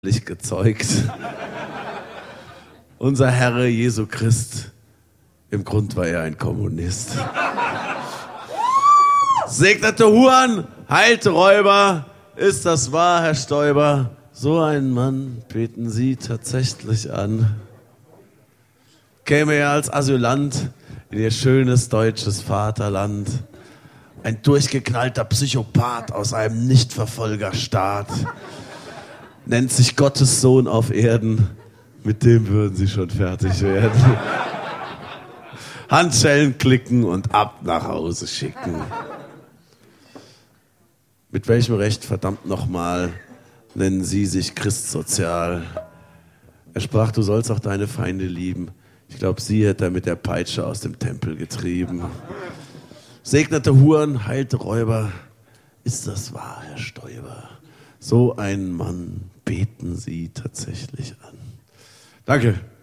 gezeugt. Unser Herr Jesu Christ, im Grund war er ein Kommunist. Segnete Huren, heilte Räuber, ist das wahr, Herr Stoiber? So einen Mann beten Sie tatsächlich an. Käme er als Asylant in Ihr schönes deutsches Vaterland, ein durchgeknallter Psychopath aus einem Nichtverfolgerstaat, nennt sich Gottes Sohn auf Erden, mit dem würden Sie schon fertig werden. Handschellen klicken und ab nach Hause schicken. Mit welchem Recht, verdammt nochmal, nennen Sie sich Christsozial? Er sprach, du sollst auch deine Feinde lieben. Ich glaube, sie hätte er mit der Peitsche aus dem Tempel getrieben. Segnete Huren, heilte Räuber. Ist das wahr, Herr Stoiber? So einen Mann beten Sie tatsächlich an. Danke.